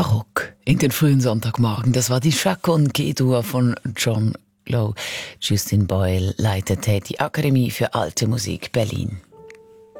Barock in den frühen Sonntagmorgen. Das war die Chaconne G-Dur von John Lowe. Justin Boyle leitete die Akademie für Alte Musik Berlin.